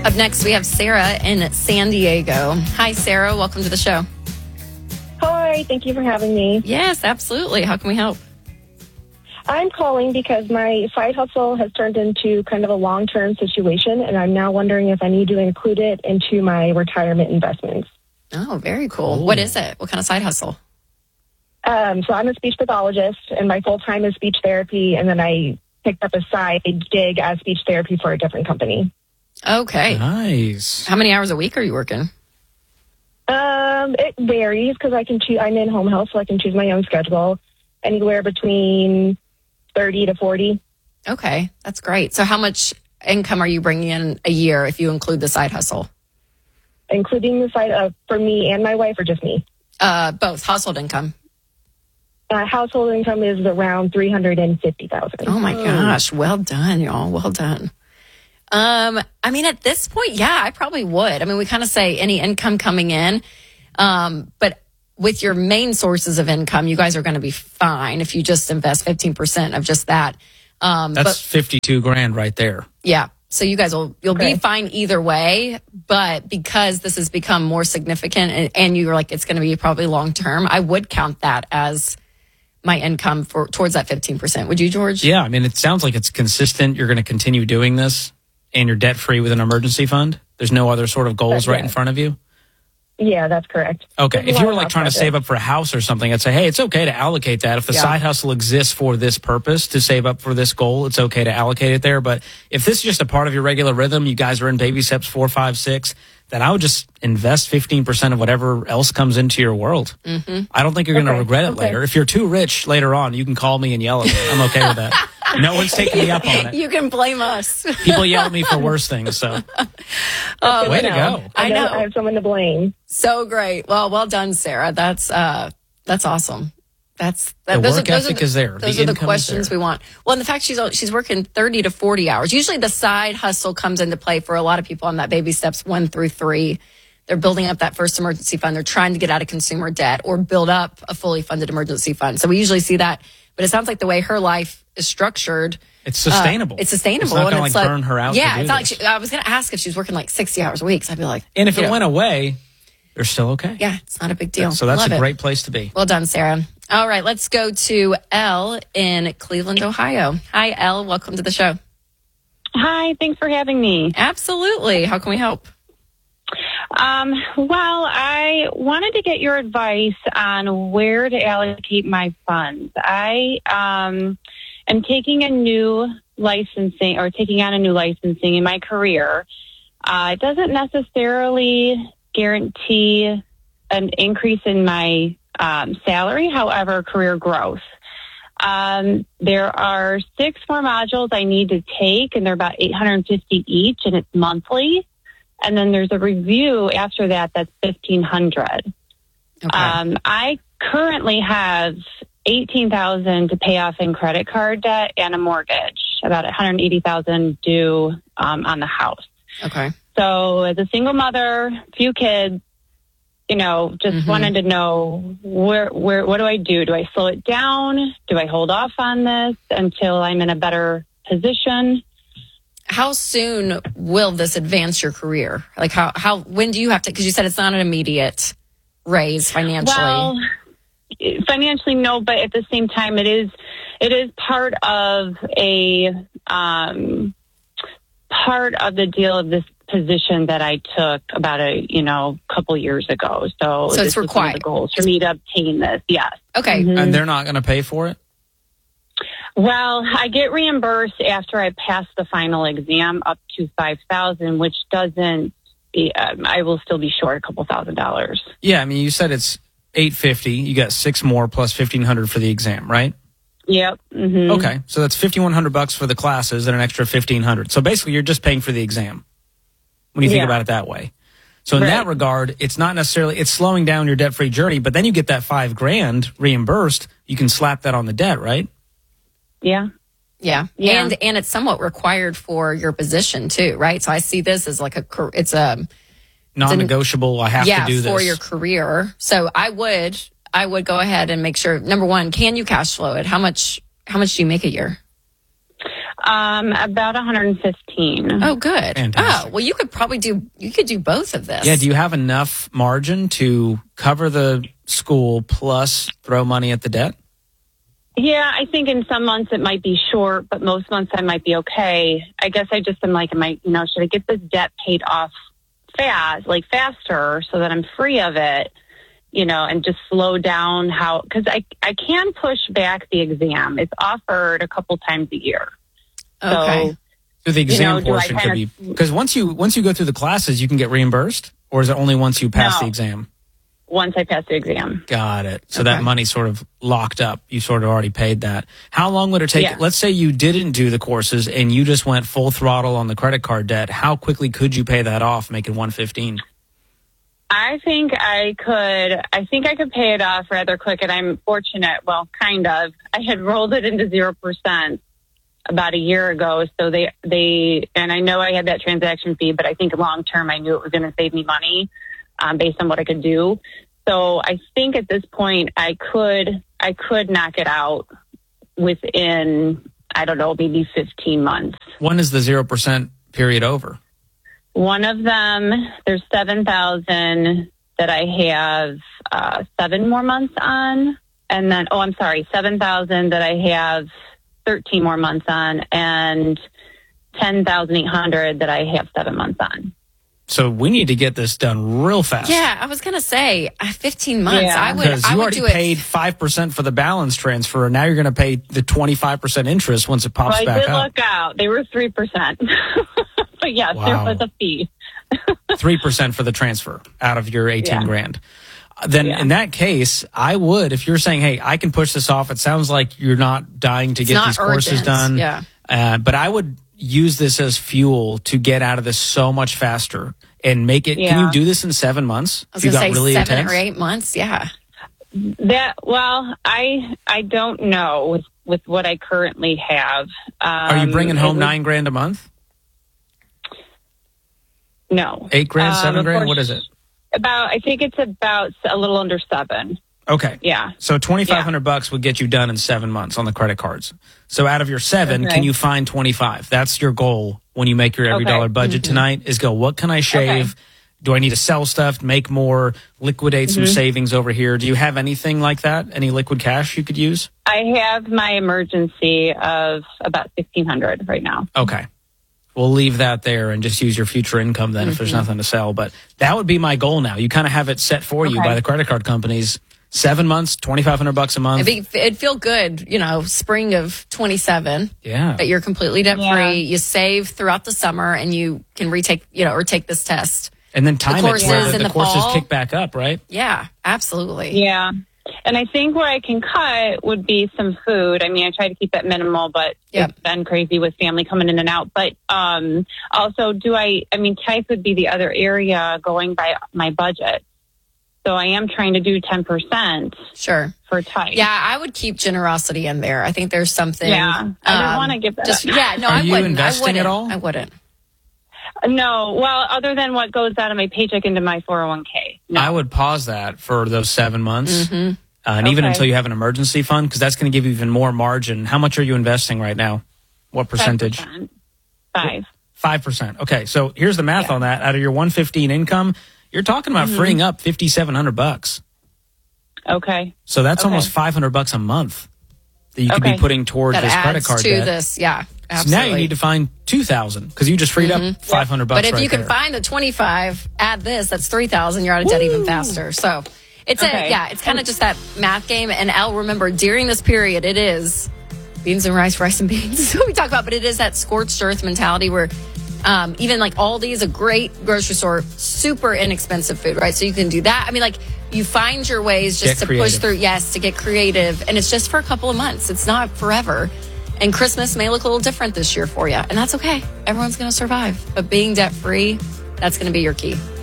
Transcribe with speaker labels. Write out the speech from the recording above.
Speaker 1: Up next, we have Sarah in San Diego. Hi, Sarah. Welcome to the show.
Speaker 2: Hi, thank you for having me.
Speaker 1: Yes, absolutely. How can we help?
Speaker 2: I'm calling because my side hustle has turned into kind of a long-term situation, and I'm now wondering if I need to include it into my retirement investments.
Speaker 1: Oh, very cool.
Speaker 3: Ooh.
Speaker 1: What is it? What kind of side hustle?
Speaker 2: So I'm a speech pathologist, and my full-time is speech therapy, and then I picked up a side gig as speech therapy for a different company.
Speaker 1: Okay.
Speaker 3: Nice.
Speaker 1: How many hours a week are you working?
Speaker 2: It varies because I can choose. I'm in home health, so I can choose my own schedule. Anywhere between 30 to 40.
Speaker 1: Okay, that's great. So how much income are you bringing in a year if you include the side hustle?
Speaker 2: Including the side for me and my wife, or just me?
Speaker 1: Both. Household income.
Speaker 2: Household income is around $350,000.
Speaker 1: Oh, my gosh. Well done, y'all. Well done. I mean, at this point, yeah, I probably would. I mean, we kind of say any income coming in, but with your main sources of income, you guys are going to be fine if you just invest 15% of just that.
Speaker 3: That's 52 grand right there.
Speaker 1: Yeah. So you guys you'll be fine either way, but because this has become more significant and you're like, it's going to be probably long term, I would count that as my income towards that 15%. Would you, George?
Speaker 3: Yeah, I mean, it sounds like it's consistent. You're going to continue doing this and you're debt free with an emergency fund. There's no other sort of goals right in front of you.
Speaker 2: Yeah, that's correct.
Speaker 3: Okay. If you were like trying to save up for a house or something, I'd say, hey, it's okay to allocate that. If the side hustle exists for this purpose to save up for this goal, it's okay to allocate it there. But if this is just a part of your regular rhythm, you guys are in baby steps 4, 5, 6, then I would just invest 15% of whatever else comes into your world. Mm-hmm. I don't think you're going to regret it later. If you're too rich later on, you can call me and yell at me. I'm okay with that. No one's taking me up on it.
Speaker 1: You can blame us.
Speaker 3: People yell at me for worse things, so. Way to go.
Speaker 2: I know. I have someone to blame.
Speaker 1: So great. Well done, Sarah. That's awesome. The
Speaker 3: work ethic is there.
Speaker 1: Those are the questions we want. Well, and the fact she's working 30 to 40 hours. Usually the side hustle comes into play for a lot of people on that baby steps 1 through 3. They're building up that first emergency fund. They're trying to get out of consumer debt or build up a fully funded emergency fund. So we usually see that. But it sounds like the way her life is structured,
Speaker 3: it's sustainable.
Speaker 1: It's sustainable.
Speaker 3: It's not going to
Speaker 1: like
Speaker 3: burn her out.
Speaker 1: Yeah, it's not like I was going to ask if she was working like 60 hours a week. So I'd be like,
Speaker 3: and if it went away, they're still okay.
Speaker 1: Yeah, it's not a big deal.
Speaker 3: So that's a great place to be.
Speaker 1: Well done, Sarah. All right, let's go to Elle in Cleveland, Ohio. Hi, Elle. Welcome to the show.
Speaker 4: Hi, thanks for having me.
Speaker 1: Absolutely. How can we help?
Speaker 4: Well, I wanted to get your advice on where to allocate my funds. I am taking on a new licensing in my career. It doesn't necessarily guarantee an increase in my salary, however, career growth. There are 6 more modules I need to take, and they're about $850 each, and it's monthly. And then there's a review after that that's $1,500. Okay. I currently have $18,000 to pay off in credit card debt and a mortgage, about $180,000 due on the house.
Speaker 1: Okay.
Speaker 4: So as a single mother, few kids, just wanted to know what do I do? Do I slow it down? Do I hold off on this until I'm in a better position?
Speaker 1: How soon will this advance your career? Like when do you have to, because you said it's not an immediate raise financially.
Speaker 4: Well, financially, no, but at the same time, it is part of part of the deal of this position that I took about a couple years ago. So
Speaker 1: it's required.
Speaker 4: One of the goals for me to obtain this. Yes.
Speaker 1: Okay.
Speaker 4: Mm-hmm.
Speaker 3: And they're not going to pay for it?
Speaker 4: Well, I get reimbursed after I pass the final exam up to $5,000, which doesn't. I will still be short a couple $1,000.
Speaker 3: Yeah, I mean, you said it's $850. You got 6 more plus $1,500 for the exam, right?
Speaker 4: Yep. Mm-hmm.
Speaker 3: Okay, so that's $5,100 for the classes and an extra $1,500. So basically, you're just paying for the exam when you think about it that way. So in that regard, it's not necessarily it's slowing down your debt-free journey, but then you get that $5,000 reimbursed. You can slap that on the debt, right?
Speaker 4: Yeah.
Speaker 1: Yeah. And it's somewhat required for your position too, right? So I see this as like it's a
Speaker 3: non-negotiable. I have to do this
Speaker 1: for your career. So I would go ahead and make sure, number one, can you cash flow it? How much do you make a year?
Speaker 4: About 115.
Speaker 1: Oh, good.
Speaker 3: Fantastic.
Speaker 1: Oh, well, you could do both of this.
Speaker 3: Yeah, do you have enough margin to cover the school plus throw money at the debt?
Speaker 4: Yeah, I think in some months it might be short, but most months I might be okay. I guess I just am like, should I get this debt paid off faster so that I'm free of it, and just slow down because I can push back the exam. It's offered a couple times a year.
Speaker 1: Okay.
Speaker 3: So the exam portion could be, because once you go through the classes, you can get reimbursed, or is it only once you pass the exam?
Speaker 4: Once I pass the exam.
Speaker 3: Got it. So that money's sort of locked up. You sort of already paid that. How long would it take?
Speaker 4: Yeah.
Speaker 3: Let's say you didn't do the courses and you just went full throttle on the credit card debt. How quickly could you pay that off, making 115?
Speaker 4: I think I could pay it off rather quick, and I'm fortunate. Well, kind of. I had rolled it into 0% about a year ago, so they and I know I had that transaction fee, but I think long term I knew it was going to save me money based on what I could do. So I think at this point I could knock it out within, I don't know, maybe 15 months.
Speaker 3: When is the 0% period over?
Speaker 4: One of them, there's 7,000 that I have 7 more months on. And then, 7,000 that I have 13 more months on, and 10,800 that I have 7 months on.
Speaker 3: So we need to get this done real fast.
Speaker 1: Yeah, I was going to say 15 months.
Speaker 4: Yeah.
Speaker 3: Because you already paid 5% for the balance transfer, and now you're going to pay the 25% interest once it pops back up.
Speaker 4: I did look out. They were 3%. But yes, there was a fee.
Speaker 3: 3% for the transfer out of your 18 grand. Then in that case, I would, if you're saying, hey, I can push this off, it sounds like you're not dying to get these courses done.
Speaker 1: Yeah.
Speaker 3: But I would use this as fuel to get out of this so much faster and make it. Can you do this in 7 months?
Speaker 1: I was going to say
Speaker 3: really
Speaker 1: 7
Speaker 3: intense?
Speaker 1: or 8 months. Yeah.
Speaker 4: I don't know with what I currently have.
Speaker 3: Are you bringing home $9 grand a month?
Speaker 4: No.
Speaker 3: 8 grand, 7 grand? What is it?
Speaker 4: I think it's about a little under 7.
Speaker 3: Okay.
Speaker 4: Yeah.
Speaker 3: So $2,500 would get you done in 7 months on the credit cards. So out of your 7, can you find 25? That's your goal when you make your every dollar budget tonight, is go, what can I shave? Do I need to sell stuff, make more, liquidate some savings over here? Do you have anything like that? Any liquid cash you could use?
Speaker 4: I have my emergency of about $1,600 right now.
Speaker 3: Okay. We'll leave that there and just use your future income then if there's nothing to sell. But that would be my goal now. You kind of have it set for you by the credit card companies. 7 months, $2,500 a month.
Speaker 1: It'd feel good, spring of 27.
Speaker 3: Yeah.
Speaker 1: That you're completely debt free. You save throughout the summer and you can retake, or take this test.
Speaker 3: And then time it where the courses
Speaker 1: fall.
Speaker 3: kick back up, right?
Speaker 1: Yeah, absolutely.
Speaker 4: Yeah. And I think where I can cut would be some food. I mean, I try to keep it minimal, but it's been crazy with family coming in and out. But also, type would be the other area going by my budget. So I am trying to do 10%.
Speaker 1: Sure.
Speaker 4: For type.
Speaker 1: Yeah, I would keep generosity in there. I think there's something.
Speaker 4: Yeah. I don't want to give that up.
Speaker 1: Yeah, no,
Speaker 3: Are
Speaker 1: I
Speaker 3: you
Speaker 1: wouldn't.
Speaker 3: investing at all?
Speaker 1: I wouldn't.
Speaker 4: No. Well, other than what goes out of my paycheck into my 401k. No.
Speaker 3: I would pause that for those 7 months. And even until you have an emergency fund, because that's going to give you even more margin. How much are you investing right now? What percentage?
Speaker 4: 5%.
Speaker 3: 5%. Okay, so here's the math on that. Out of your 115 income, you're talking about freeing up $5,700.
Speaker 4: Okay.
Speaker 3: So that's almost $500 a month that you could be putting towards
Speaker 1: that
Speaker 3: this
Speaker 1: adds
Speaker 3: credit card
Speaker 1: to
Speaker 3: debt.
Speaker 1: this, yeah. Absolutely.
Speaker 3: So now you need to find $2,000 because you just freed up $500.
Speaker 1: But if
Speaker 3: right
Speaker 1: you can
Speaker 3: there.
Speaker 1: find the 25, add this, that's 3,000. You're out of debt even faster. So it's it's kind of just that math game. And Al, remember, during this period, it is beans and rice and beans. we talk about, but it is that scorched earth mentality where even like Aldi is a great grocery store, super inexpensive food, right? So you can do that. I mean, like you find your ways just to push through. Yes, to get creative, and it's just for a couple of months. It's not forever. And Christmas may look a little different this year for you, and that's okay. Everyone's going to survive. But being debt free, that's going to be your key.